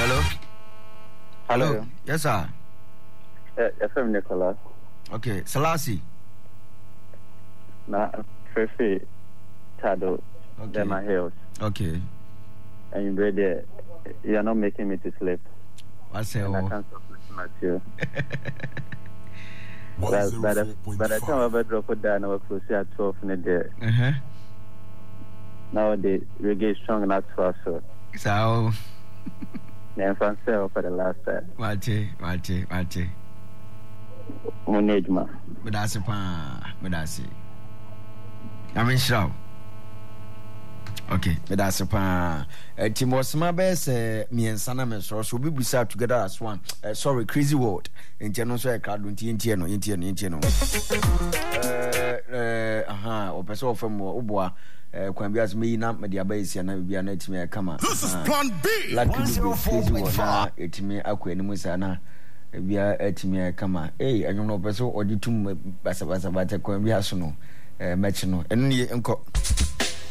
Hello. Yes, sir. Yes, I'm Nicholas. Okay, Selassie. Na Fefe Tado. Okay. Dema Hills. Okay. And you ready? You are not making me to sleep. I say, I can't stop looking at you. By the time I drop it down, I was close at 12 in the day. Now the reggae is strong enough for us. So, I'm for the last time. Mate. Monejma. But that's a pa. But that's it. I mean, show. Okay, but that's a pa. Timosma best me and Sana so we sat together as one. Sorry, crazy word. In general, so I can't do Intino. Or person from Ubwa. Kwambias me na media base na bia na etime kama. This is plan B. Like 104.5 etime akwa enimu sana bia etime kama. Anyom no person oditum basa kwambias no match no. Enu ye enko.